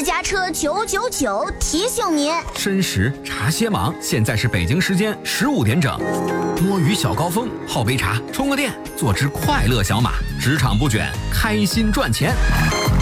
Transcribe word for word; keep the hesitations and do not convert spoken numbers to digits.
家车九九九提醒您： 申时茶歇忙，现在是北京时间十五点整。摸鱼小高峰，泡杯茶，充个电，做只快乐小马，职场不卷，开心赚钱。